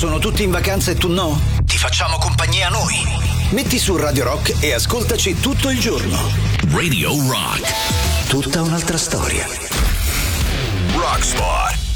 sono tutti in vacanza e tu no? Ti facciamo compagnia noi. Metti su Radio Rock e ascoltaci tutto il giorno. Radio Rock. Tutta un'altra storia. Rockspot.